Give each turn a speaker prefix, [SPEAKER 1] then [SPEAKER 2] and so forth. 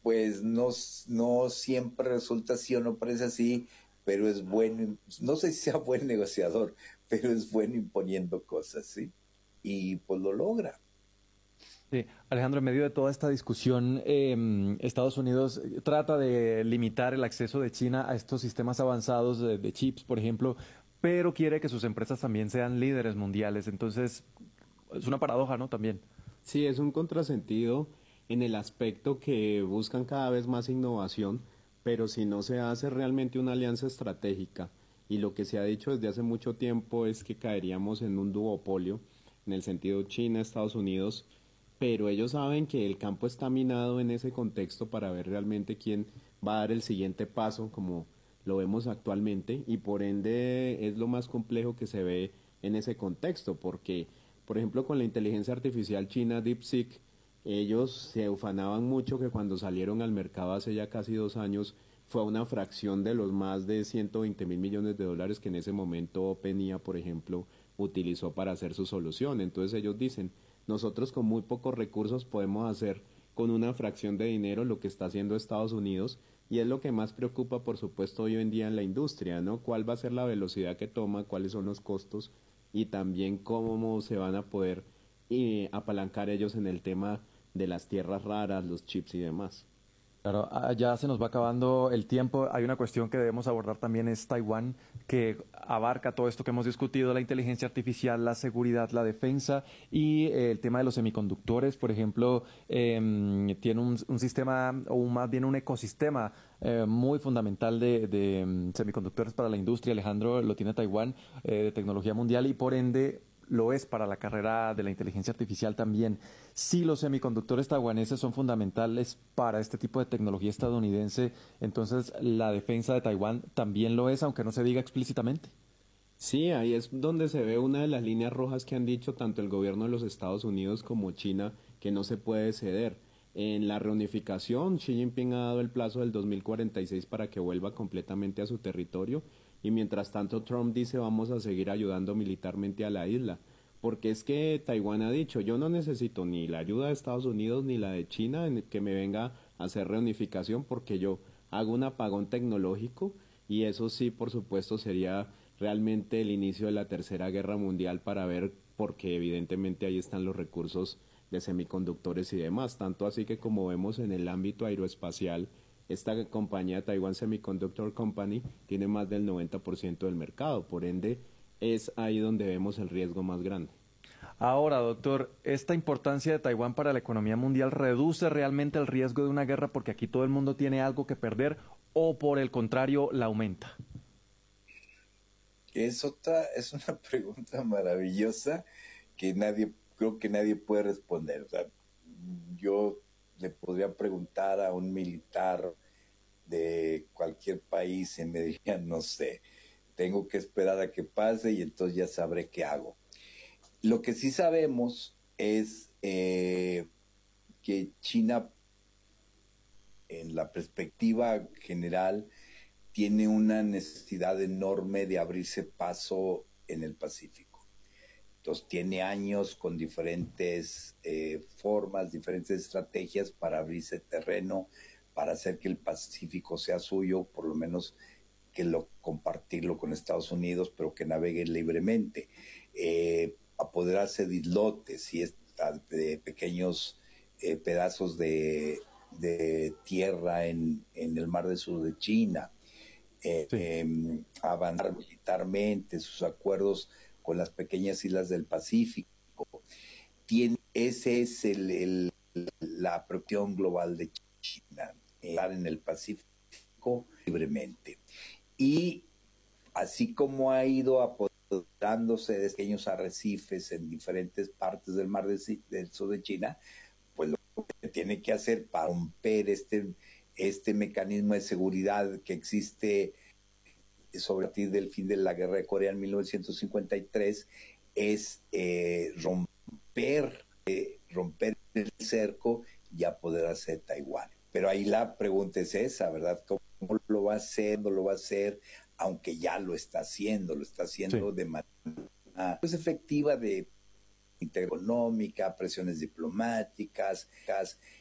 [SPEAKER 1] pues no siempre resulta así o no parece así, pero es bueno, no sé si sea buen negociador, pero es bueno imponiendo cosas, ¿sí? Y pues lo logra.
[SPEAKER 2] Sí, Alejandro, en medio de toda esta discusión, Estados Unidos trata de limitar el acceso de China a estos sistemas avanzados de chips, por ejemplo, pero quiere que sus empresas también sean líderes mundiales. Entonces, es una paradoja, ¿no? También.
[SPEAKER 3] Sí, es un contrasentido en el aspecto que buscan cada vez más innovación, pero si no se hace realmente una alianza estratégica, y lo que se ha dicho desde hace mucho tiempo es que caeríamos en un duopolio, en el sentido China-Estados Unidos, pero ellos saben que el campo está minado en ese contexto para ver realmente quién va a dar el siguiente paso, como lo vemos actualmente, y por ende es lo más complejo que se ve en ese contexto, porque, por ejemplo, con la inteligencia artificial china DeepSeek, ellos se ufanaban mucho que cuando salieron al mercado hace ya casi 2 años fue una fracción de los más de 120.000 millones de dólares que en ese momento OpenAI, por ejemplo, utilizó para hacer su solución. Entonces ellos dicen, nosotros con muy pocos recursos podemos hacer con una fracción de dinero lo que está haciendo Estados Unidos y es lo que más preocupa, por supuesto, hoy en día en la industria, ¿no? ¿Cuál va a ser la velocidad que toma? ¿Cuáles son los costos? Y también cómo se van a poder apalancar ellos en el tema de las tierras raras, los chips y demás.
[SPEAKER 2] Claro, ya se nos va acabando el tiempo. Hay una cuestión que debemos abordar también, es Taiwán, que abarca todo esto que hemos discutido, la inteligencia artificial, la seguridad, la defensa y el tema de los semiconductores. Por ejemplo, tiene un sistema, o más bien un ecosistema muy fundamental de semiconductores para la industria. Alejandro, lo tiene Taiwán, de tecnología mundial y por ende lo es para la carrera de la inteligencia artificial también. Si los semiconductores taiwaneses son fundamentales para este tipo de tecnología estadounidense, entonces la defensa de Taiwán también lo es, aunque no se diga explícitamente.
[SPEAKER 3] Sí, ahí es donde se ve una de las líneas rojas que han dicho tanto el gobierno de los Estados Unidos como China que no se puede ceder. En la reunificación, Xi Jinping ha dado el plazo del 2046 para que vuelva completamente a su territorio y mientras tanto Trump dice vamos a seguir ayudando militarmente a la isla. Porque es que Taiwán ha dicho, yo no necesito ni la ayuda de Estados Unidos ni la de China en que me venga a hacer reunificación porque yo hago un apagón tecnológico y eso sí, por supuesto, sería realmente el inicio de la Tercera Guerra Mundial para ver, porque evidentemente ahí están los recursos de semiconductores y demás. Tanto así que como vemos en el ámbito aeroespacial, esta compañía Taiwan Semiconductor Company tiene más del 90% del mercado, por ende es ahí donde vemos el riesgo más grande.
[SPEAKER 2] Ahora, doctor, ¿esta importancia de Taiwán para la economía mundial reduce realmente el riesgo de una guerra porque aquí todo el mundo tiene algo que perder o por el contrario la aumenta?
[SPEAKER 1] Es una pregunta maravillosa que creo que nadie puede responder. O sea, yo le podría preguntar a un militar de cualquier país y me dirían, no sé, tengo que esperar a que pase y entonces ya sabré qué hago. Lo que sí sabemos es que China, en la perspectiva general, tiene una necesidad enorme de abrirse paso en el Pacífico. Entonces tiene años con diferentes formas, diferentes estrategias para abrirse terreno, para hacer que el Pacífico sea suyo, por lo menos compartirlo con Estados Unidos, pero que navegue libremente. Apoderarse de islotes y de pequeños pedazos de tierra en el mar del sur de China,
[SPEAKER 2] Sí.
[SPEAKER 1] avanzar militarmente, sus acuerdos con las pequeñas islas del Pacífico. Ese es la protección global de China, estar en el Pacífico libremente. Y así como ha ido apoderándose de pequeños arrecifes en diferentes partes del mar del sur de China, pues lo que tiene que hacer para romper este mecanismo de seguridad que existe sobre a partir del fin de la guerra de Corea en 1953 es romper el cerco y apoderarse de Taiwán. Pero ahí la pregunta es esa, ¿verdad? ¿Cómo lo va a hacer? ¿No lo va a hacer? Aunque ya lo está
[SPEAKER 2] Sí.
[SPEAKER 1] haciendo de manera pues, efectiva de económica, presiones diplomáticas,